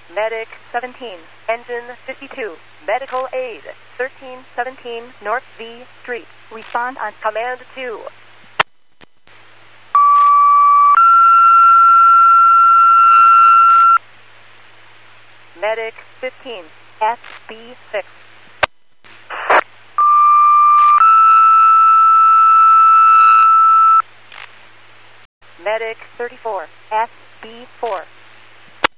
Medic 17, Engine 52, Medical Aid 1317 North V Street. Respond on Command 2. Medic 15, SB6. Medic 34, SB4.